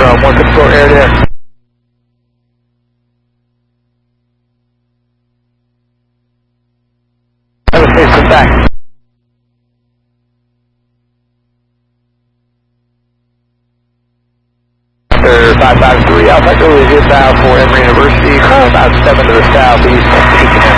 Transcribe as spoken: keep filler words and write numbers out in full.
uh, one control air there. Have a face it back. five five three Alpha Echo is inbound for Emory University, about seven to the southeast.